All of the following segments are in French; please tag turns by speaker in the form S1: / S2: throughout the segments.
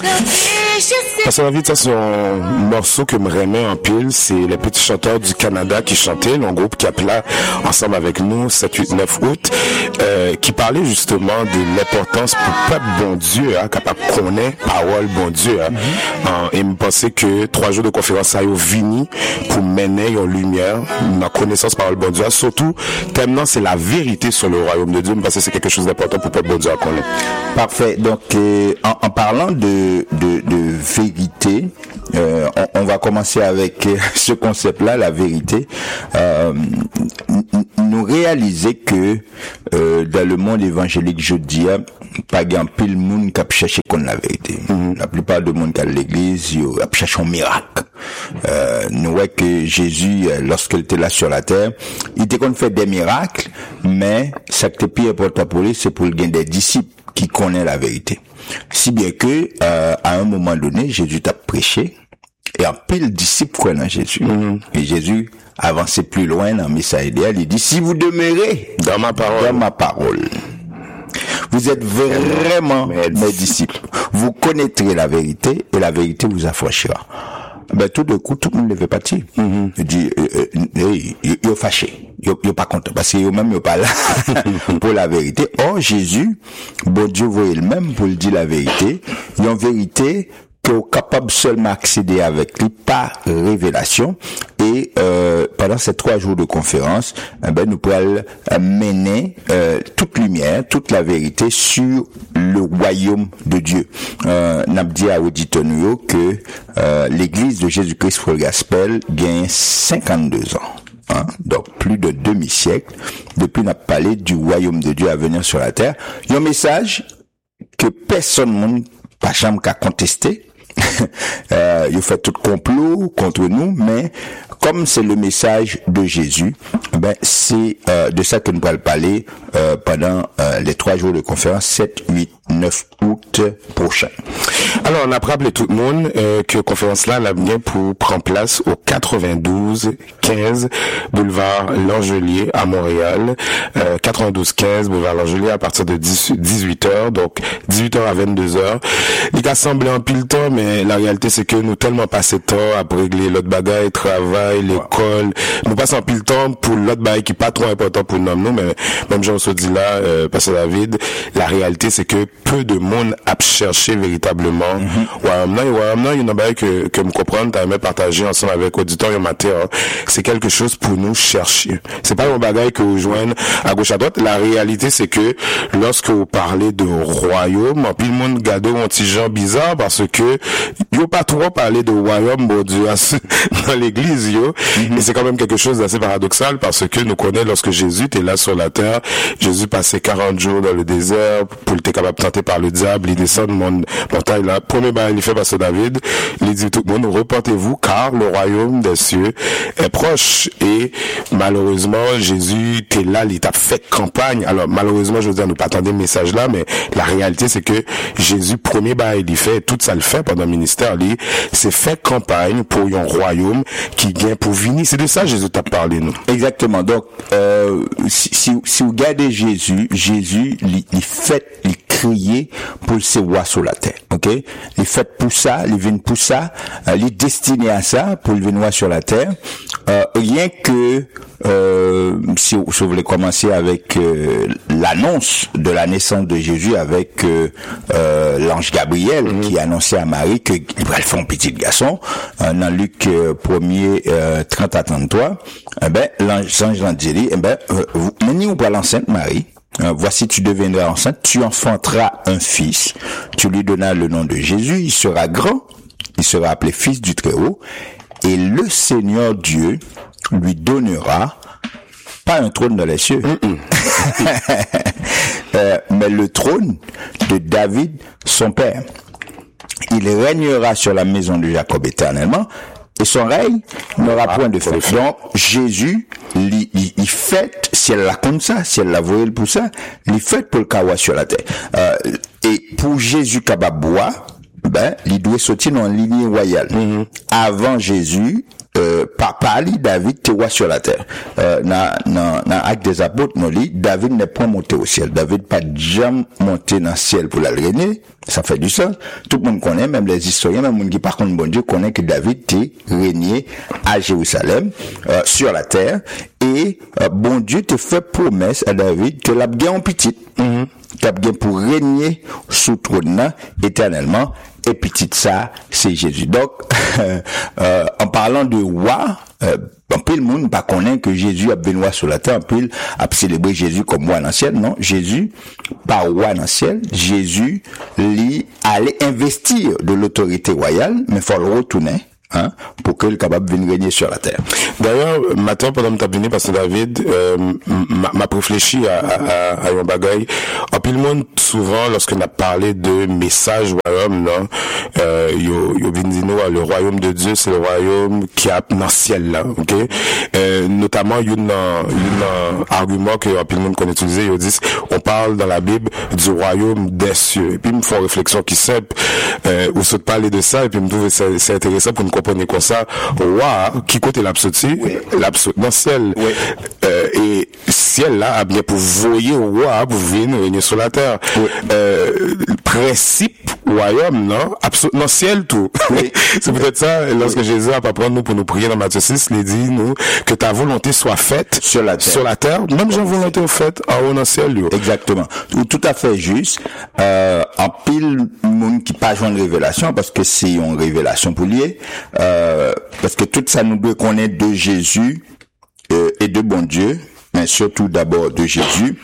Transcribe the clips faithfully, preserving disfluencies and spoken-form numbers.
S1: Parce que David, ça c'est un morceau que me remet en pile, c'est les petits chanteurs du Canada qui chantaient, un groupe qui appelait ensemble avec nous sept, huit, neuf août, euh, qui parlait justement de l'importance pour le peuple bon Dieu, hein, capable de connaître parole bon Dieu, hein. Mm-hmm. hein, et me pensais que trois jours de conférence ça yo vini pour mener en lumière, la connaissance parole bon Dieu, surtout tellement c'est la vérité sur le royaume de Dieu, me pensais que c'est quelque chose d'important pour le peuple bon Dieu à connaître.
S2: Parfait. Donc euh, en, en parlant de de, de vérité, euh, on, on va commencer avec euh, ce concept-là, la vérité. Euh, nous réaliser que euh, dans le monde évangélique, je dis, pas grand pile monde qui a cherché qu'on la vérité. Mm-hmm. La plupart du monde qui a l'église, ils a cherché un miracle. Euh, nous voyons que Jésus, lorsqu'il était là sur la terre, il était qu'on fait des miracles, mais ce qui est plus important pour lui, c'est pour le gain des disciples qui connaissent la vérité. Si bien que, euh, à un moment donné, Jésus t'a prêché, et en pile disciples croient en Jésus. Mm-hmm. Et Jésus avançait plus loin dans le message idéal, il dit, si vous demeurez
S1: dans ma parole,
S2: dans ma parole, vous êtes vraiment mes disciples. Vous connaîtrez la vérité, et la vérité vous affranchira. Ben, tout de coup, tout le monde ne veut pas dire. Mm-hmm. Il dit, euh, euh, hey, il est fâché. Il est pas content. Parce qu'il même, il est pas là pour la vérité. Or, Jésus, bon Dieu voyait le même pour le dire la vérité. Il y a une vérité que est capable seulement accéder avec lui par révélation. Et euh, pendant ces trois jours de conférence, eh ben nous pourrons mener euh, toute lumière, toute la vérité sur le royaume de Dieu. Euh, n'a dit à auditeur que euh, l'Église de Jésus-Christ pour le Gospel gagne cinquante-deux ans. Hein, donc plus de demi-siècle depuis n'a parlé du royaume de Dieu à venir sur la terre. Il y a un message que personne monde pas jamais qu'à contester. euh, il fait tout complot contre nous, mais comme c'est le message de Jésus, ben c'est euh, de ça que nous allons parler euh, pendant euh, les trois jours de conférence sept, huit, neuf août prochain.
S1: Alors on a rappelé tout le monde euh, que conférence là elle vient pour prendre place au quatre-vingt-douze quinze boulevard Langelier à Montréal, euh, quatre-vingt-douze quinze boulevard Langelier à partir de dix-huit heures, donc dix-huit heures à vingt-deux heures. Il a semblé en pile temps, mais la réalité c'est que nous tellement passé de temps à régler l'autre bagaille, travail, l'école, nous passons en pile temps pour l'autre bagaille qui est pas trop important pour nous, nous mais même Jean se dit là, euh, Pasteur David, la réalité c'est que peu de monde a cherché véritablement. Mm-hmm. Ouais, maintenant, ouais, maintenant, il y en a bagaille que, que me comprendre, t'as aimé partager ensemble avec auditeurs et matin, c'est quelque chose pour nous chercher. C'est pas un bagaille que vous joignez à gauche à droite. La réalité c'est que lorsque vous parlez de royaume, en plus le monde garde un petit genre bizarre parce que yo pas trop parlé de royaume bon Dieu dans l'église yo. Mm-hmm. Et c'est quand même quelque chose d'assez paradoxal parce que nous connaissons lorsque Jésus était là sur la terre, Jésus passait quarante jours dans le désert pour être capable de tenter par le diable, il descend de mon montagne là. Premier bail il fait Pasteur David, il dit tout le monde reportez-vous car le royaume des cieux est proche. Et malheureusement Jésus était là, il t'a fait campagne. Alors malheureusement je veux dire nous pas attendre le message là, mais la réalité c'est que Jésus premier bail il fait tout ça le fait pendant le ministère lui, c'est fait campagne pour un royaume qui vient pour venir. C'est de ça Jésus t'a parlé nous.
S2: Exactement. Donc euh, si, si si vous regardez Jésus, Jésus il, il fait il crier pour ses rois sur la terre. OK? Il fait pour ça, il vient pour ça, euh, il est destiné à ça pour le venir sur la terre. Euh, rien que euh, si, si vous voulez commencer avec euh, l'annonce de la naissance de Jésus avec euh, euh, l'ange Gabriel mm-hmm. qui annonçait à Marie que il va faire un petit garçon euh, dans Luc euh, premier euh, trente à trente-trois. Eh ben l'ange l'ange dit eh ben euh, vous menez ou pas l'enceinte Marie. Euh, voici tu deviendras enceinte, tu enfanteras un fils, tu lui donneras le nom de Jésus, il sera grand, il sera appelé fils du Très-Haut, et le Seigneur Dieu lui donnera pas un trône dans les cieux, euh, mais le trône de David, son père. Il régnera sur la maison de Jacob éternellement, et son règne n'aura ah, point de fin. Donc, Jésus, il, il, il fait, si elle la compte ça, si elle la voyait pour ça, il fait pour le kawa sur la terre. Euh, et pour Jésus Kababoua, ben, il doit sortir dans la lignée royale. Mm-hmm. Avant Jésus, euh, par parler David te roi sur la terre. Euh, dans dans dans Actes des Apôtres nous lit David n'est pas monté au ciel. David pas jamais monté dans le ciel pour la régner. Ça fait du sens. Tout le monde connaît, même les historiens, même les gens qui par contre bon Dieu connaît que David t'est régné à Jérusalem euh, sur la terre et euh, bon Dieu te fait promesse à David que l'a bien en petite. Mm-hmm. Qu'a bien pour régner sous trône éternellement. Et petit ça, c'est Jésus. Donc, euh, en parlant de roi, euh, un peu le monde pas connaît que Jésus a béni sur la terre, un peu a célébré Jésus comme roi dans le ciel. Non, Jésus, pas roi dans le ciel. Jésus, lui, allait investir de l'autorité royale, mais faut le retourner. Hein, pour qu'il soit capable de venir régner sur la terre.
S1: D'ailleurs, matin, pendant que tu as venu, parce que David, euh, m'a réfléchi à, à, à un bagage. En plus, le monde, souvent, lorsqu'on a parlé de message royaume, là, euh, yo, yo vient dire nous, le royaume de Dieu, c'est le royaume qui a dans le ciel, là, ok? Euh, notamment, il y a un argument que, en plus, le monde qu'on utilise, ils disent, on parle dans la Bible du royaume des cieux. Et puis, ils me font réflexion qui simple, euh, ou se parler de ça, et puis, ils me trouvent c'est, c'est intéressant pour nous comprendre comme ça, roi, qui côté l'absoluti, oui. l'absoluti dans le ciel. Oui. Euh, et ciel là, a bien pour voyer roi, pour venir régner sur la terre. Oui. Euh, principe, royaume, non? Absolument, dans le ciel tout. Oui. C'est peut-être ça, lorsque oui. Jésus a pas prendre nous pour nous prier dans Matthieu six, il dit, nous, que ta volonté soit faite
S2: sur la terre.
S1: Sur la terre, même j'ai volonté au fait, en haut dans le ciel, lui.
S2: Exactement. Tout à fait juste, euh, en pile, monde qui pas joindre révélation, parce que c'est une révélation pour lui, Euh, parce que tout ça nous doit connaître de Jésus euh, et de bon Dieu, mais surtout d'abord de Jésus.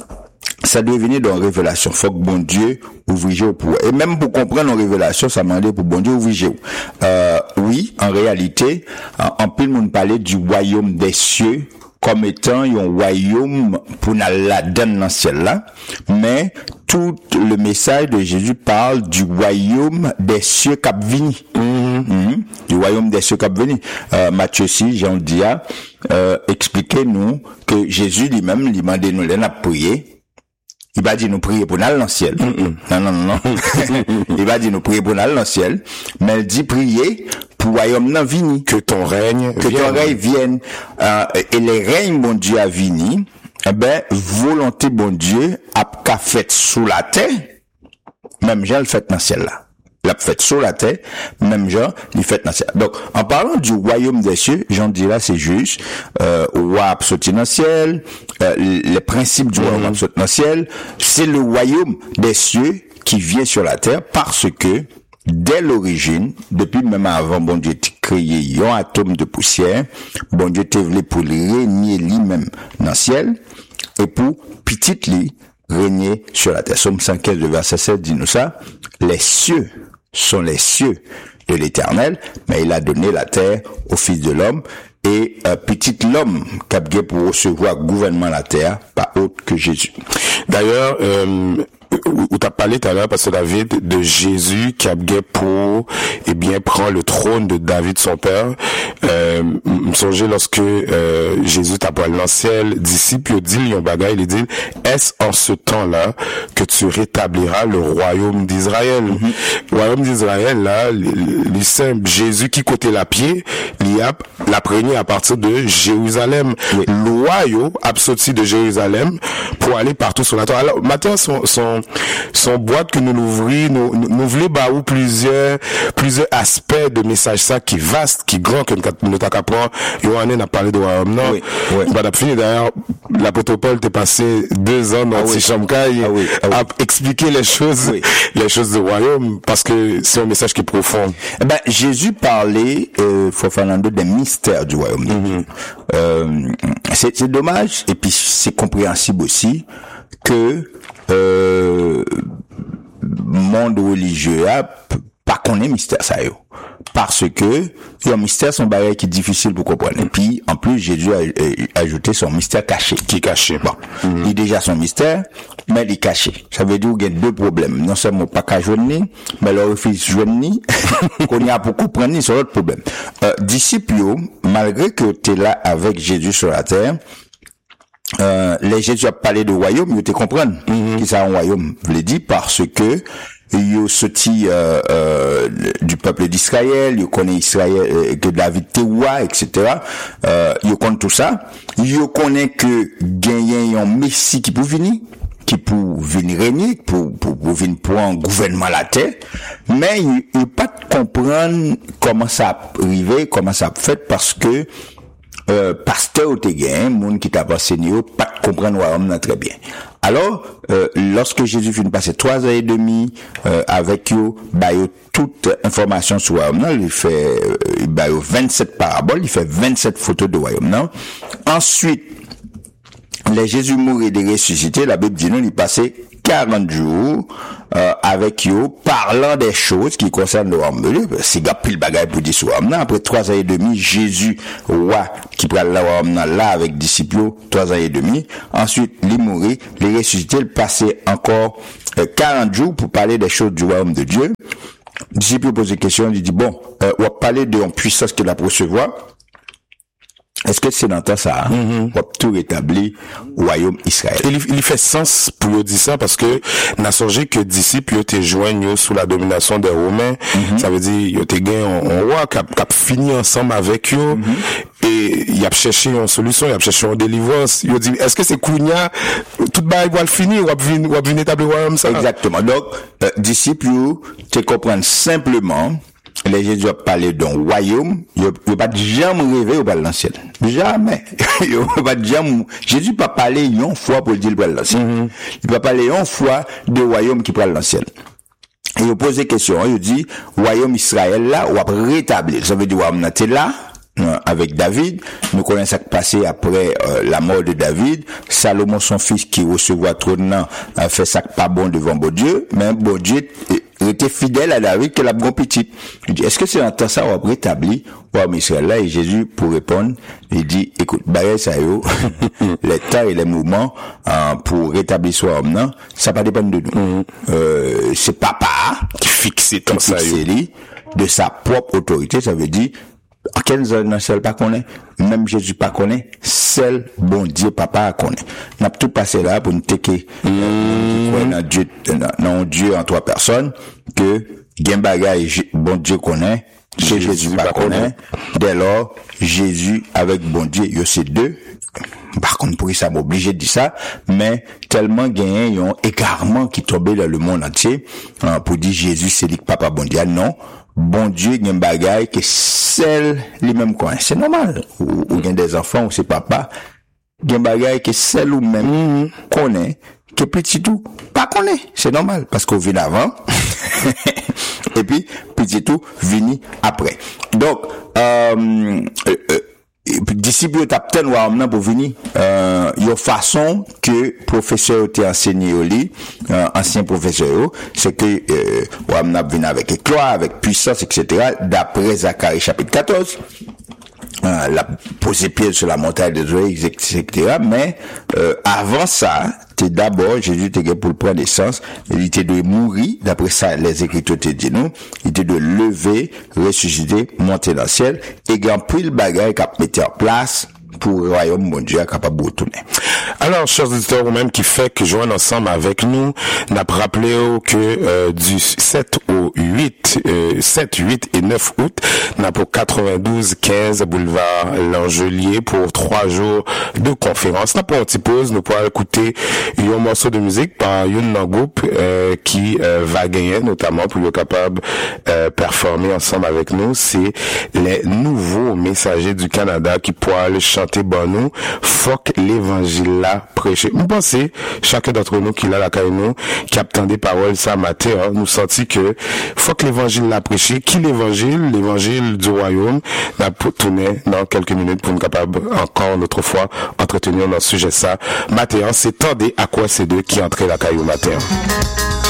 S2: Ça doit venir dans la révélation. Faut que bon Dieu ouvre pour. Et même pour comprendre la révélation, ça m'a dit pour bon Dieu ouvre. Euh, oui, en réalité, en, en plus, on parlait du royaume des cieux comme étant un royaume pour la donne dans le ciel là, mais tout le message de Jésus parle du royaume des cieux cap vini. Mm-hmm. Mm-hmm. Du royaume des cieux cap vini. Euh, Matthieu six, Jean dit, euh, expliquez-nous que Jésus lui-même, lui demandait nous les prier. Il va dire nous prier pour aller dans le ciel. Mm-mm. Non, non, non, non. Il va dire nous prier pour aller dans le ciel. Mais il dit prier pour royaume non vini.
S1: Que ton règne
S2: Que vienne. ton règne vienne. Euh, et les règnes, bon Dieu, a vini. Eh ben, volonté, bon Dieu, a qu'a fait sous la terre. Même Jean le fait dans le ciel là. Il a fait sur la terre, même Jean, il fait dans le ciel. Donc, en parlant du royaume des cieux, Jean dit là, c'est juste, euh, roi absolu dans le ciel, euh, les principes du royaume absolu dans le ciel, c'est le royaume des cieux qui vient sur la terre parce que, dès l'origine, depuis même avant, bon Dieu t'a créé un atome de poussière, bon Dieu t'a voulu pour régner lui-même dans le ciel, et pour petite lui, régner sur la terre. Somme cent quinze, verset sept, dit nous ça, les cieux sont les cieux de l'Éternel, mais il a donné la terre au Fils de l'homme, et euh, petit l'homme qui a bien pour recevoir gouvernement la terre, pas autre que Jésus.
S1: D'ailleurs, euh, où t'as parlé tout à l'heure, parce que David, de Jésus qui a bien pour, eh bien, prend le trône de David son père. Euh, me songeais lorsque euh, Jésus t'a parlé dans le ciel, disciple, il dit, il bagaille, il dit, est-ce en ce temps-là que tu rétabliras le royaume d'Israël? Mm-hmm. Le royaume d'Israël, là, les simple, Jésus qui côté la pied, il a la première à partir de Jérusalem. Oui. Le royaume absolu de Jérusalem pour aller partout sur la terre. Alors, maintenant, son, son, son boîte que nous l'ouvrit, nous, nous, nous voulons bah, ou plusieurs, plusieurs aspects de message ça qui vaste, qui grand, que nous t'as qu'à prendre. Yohanné n'a parlé de royaume, non? Oui. Oui. Bah, d'après fini, d'ailleurs, l'apôtre Paul t'est passé deux ans dans ah, oui. Chamcaille ah, oui. ah, oui. à expliquer les choses, oui. les choses du royaume, parce que c'est un message qui est profond.
S2: Eh ben, Jésus parlait, euh, Frère Fernando, des mystères du royaume. Mm-hmm. Euh, c'est, c'est dommage, et puis c'est compréhensible aussi, que, euh, monde religieux a pas connaît mystère ça yo, parce que il y a un mystère son bagage qui est difficile pour comprendre. Et puis en plus Jésus a, a ajouté son mystère caché,
S1: qui est caché.
S2: Bon, mm-hmm. il est déjà son mystère, mais il est caché. Ça veut dire qu'il y a deux problèmes. Non seulement pas qu'à joindre, mais le refuse joindre qu'on y a pour comprendre, c'est l'autre problème. Euh, disciples, malgré que tu es là avec Jésus sur la terre, euh, les Jésus a parlé de royaume, ils te comprennent mm-hmm. qu'ils ont un royaume. Je l'ai dit parce que il y a sorti euh, euh, euh, du peuple d'Israël, il connaît Israël, euh, que David était roi, et cetera. Euh, il connaît tout ça. Il connaît que gagner un Messie qui peut venir, qui peut venir régner, pour, pour, pour venir prendre gouvernement la terre. Mais il, il pas comprendre comment ça arrivé, comment ça fait, parce que Euh, pasteur ou te gen, moun qui t'a enseigné, pas comprendre royaume très bien. Alors, euh, lorsque Jésus finit passer trois ans et demi euh, avec eux, bah yo toute information sur royaume, il fait euh, bah yo vingt-sept paraboles, il fait vingt-sept photos de royaume, non? Ensuite, les Jésus mourit et ressuscité, la Bible dit nous, il passait quarante jours euh, avec eux, parlant des choses qui concernent le royaume de Dieu. C'est gars pile bagaille pour dire sur royaume. Après trois ans et demi, Jésus, roi, qui prend le royaume là avec disciples, trois ans et demi. Ensuite, il mourit, il ressuscité, il passait encore euh, quarante jours pour parler des choses du royaume de Dieu. Le disciple pose une question, il dit, bon, euh, on va parler de la puissance qu'il a pour recevoir. Est-ce que c'est dans temps ça, mm-hmm. on va tout rétablir au royaume Israël?
S1: Il, il fait sens pour dire ça parce que, n'a songé que disciples, ils te joignent sous la domination des Romains. Mm-hmm. Ça veut dire, ils te gagnent un roi qui a, qui a fini ensemble avec eux. Mm-hmm. Et il a cherché une solution, il a cherché une délivrance. Il a dit, est-ce que c'est Kounia, tout le bail va le finir, ou va venir établir le royaume ça?
S2: Exactement. Donc, euh, disciples, tu comprends simplement, les Jésus a parlé d'un royaume, il n'a pas jamais rêvé au bal dans le ciel. Jamais. Il n'a pas jamais, Jésus n'a pas parlé une fois pour dire le bal dans le ciel. Mm-hmm. Il n'a pas parlé une fois de royaume qui parle dans le ciel. Et il pose des questions, il dit, royaume Israël là, on va rétablir. Ça veut dire, royaume là, là, avec David, nous connaissons ce qui passé après euh, la mort de David. Salomon, son fils, qui recevra trône, a fait ça pas bon devant bon Dieu, mais bon Dieu était fidèle à David que la bon petit. Il dit, est-ce que c'est en temps ça on va rétablir royaume Israël là? Et Jésus, pour répondre, il dit, écoute, bah ça yo, les temps et les mouvements euh, pour rétablir ce royaume là, ça pas dépendre de nous. Mm-hmm. Euh, c'est papa
S1: qui fixe tout ça
S2: de sa propre autorité, ça veut dire en quelle zone seul pas connaît, même Jésus pas connaît, seul bon Dieu papa connaît. N'a tout passé là pour nous téquer mmh. dans Dieu dans Dieu en trois personnes que gen bagay bon Dieu connaît, que Jésus, Jésus pas connaît. Dès lors Jésus avec bon Dieu, yo c'est deux. Par contre, pour ça m'oblige de dire ça, mais tellement gagné, il y a un égarement qui tombait dans le monde entier, hein, pour dire Jésus c'est lui papa bon Dieu. Non. Bon Dieu, il y a un bagay que seul les mêmes coins. C'est normal. Ou, ou il y a des enfants, ou c'est papa. Il y a un bagay que seul ou même mm-hmm. connaît, que petit tout, pas connaît. C'est normal. Parce qu'on vient avant. Et puis, petit tout, vini après. Donc, euh, euh, euh disciple t'a peut-être voir pour venir euh il y a façon que professeur t'a enseigné au lit euh, ancien professeur c'est que euh on a venu avec éclat avec puissance etc d'après Zacharie chapitre quatorze euh, la poser pied sur la montagne des oreilles etc mais euh, avant ça c'est d'abord Jésus était pour prendre naissance, il était de mourir, d'après ça les Écritures te disent nous, il était de lever, ressusciter, monter dans le ciel, et grand pile bagaille qu'a mis en place pour le royaume bon Dieu capable de retourner.
S1: Alors, chers auditeurs, ou même qui fait que joindre ensemble avec nous, n'a rappelé que euh, du sept au huit, euh, sept, huit et neuf août, n'a pour quatre-vingt-douze quinze boulevard L'Angelier pour trois jours de conférence. N'a pour un petit pause, nous pourrons écouter un morceau de musique par un groupe euh, qui euh, va gagner, notamment pour être capable de euh, performer ensemble avec nous. C'est les Nouveaux Messagers du Canada qui pourront le chanter bon nous. Faut que l'évangile là prêcher. Nous pensons, chacun d'entre nous qui l'a la caille nous, qui attend des paroles ça matin, hein, nous sentis que faut que l'évangile l'a prêché. Qui l'évangile? L'évangile du royaume. N'a pour tourner dans quelques minutes pour nous capable encore une autre fois entretenir dans ce sujet ça. Matin, c'est tendez à quoi ces deux qui entrent la caille au matin.